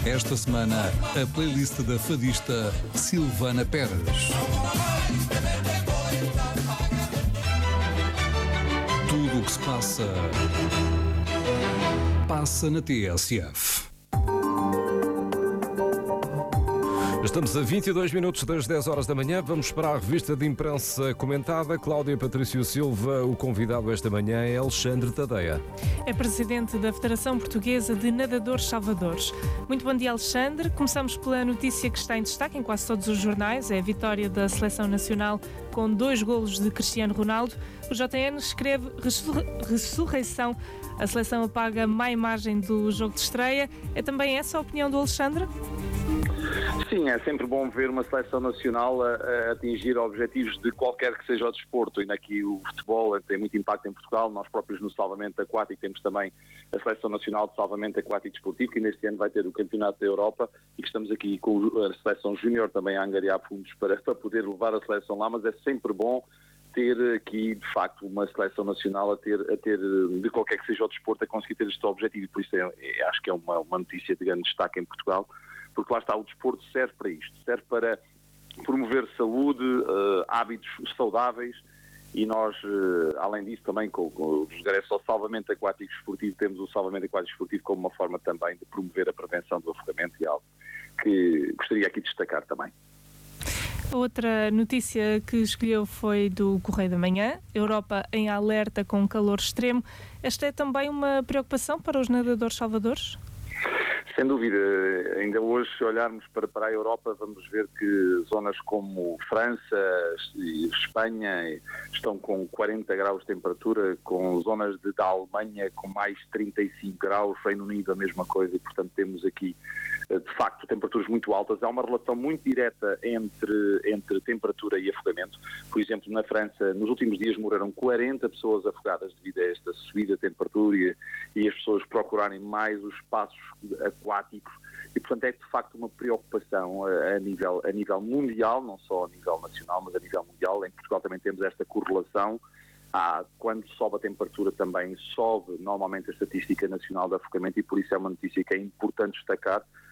Esta semana, a playlist da fadista Silvana Pérez. Tudo o que se passa na TSF. Estamos a 22 minutos das 10 horas da manhã. Vamos para a revista de imprensa comentada. Cláudia Patrício Silva, o convidado esta manhã é Alexandre Tadeia. É presidente da Federação Portuguesa de Nadadores Salvadores. Muito bom dia, Alexandre. Começamos pela notícia que está em destaque em quase todos os jornais. É a vitória da Seleção Nacional com 2 golos de Cristiano Ronaldo. O JN escreve ressurreição. A seleção apaga má imagem do jogo de estreia. É também essa a opinião do Alexandre? Sim, é sempre bom ver uma seleção nacional a atingir objetivos de qualquer que seja o desporto. E aqui o futebol tem muito impacto em Portugal. Nós próprios no salvamento aquático temos também a Seleção Nacional de Salvamento Aquático Desportivo, que neste ano vai ter o Campeonato da Europa e que estamos aqui com a Seleção Júnior também a angariar fundos para poder levar a seleção lá, mas é sempre bom ter aqui, de facto, uma seleção nacional a ter de qualquer que seja o desporto, a conseguir ter este objetivo. E por isso acho que é uma notícia de grande destaque em Portugal, porque lá está, o desporto serve para isto, serve para promover saúde, hábitos saudáveis, e nós, além disso, também com os regressos ao salvamento aquático esportivo, temos o salvamento aquático esportivo como uma forma também de promover a prevenção do afogamento, e algo que gostaria aqui de destacar também. Outra notícia que escolheu foi do Correio da Manhã. Europa em alerta com calor extremo. Esta é também uma preocupação para os nadadores salvadores? Sem dúvida, ainda hoje, se olharmos para a Europa, vamos ver que zonas como França e Espanha estão com 40 graus de temperatura, com zonas da Alemanha com mais 35 graus, Reino Unido a mesma coisa, e portanto temos aqui, de facto, temperaturas muito altas. Há uma relação muito direta entre temperatura e afogamento. Por exemplo, na França, nos últimos dias morreram 40 pessoas afogadas devido a esta subida de temperatura e as pessoas procurarem mais os espaços aquáticos, e portanto é de facto uma preocupação a nível mundial, não só a nível nacional, mas a nível mundial. Em Portugal também temos esta correlação. Quando sobe a temperatura também sobe normalmente a estatística nacional de afogamento, e por isso é uma notícia que é importante destacar,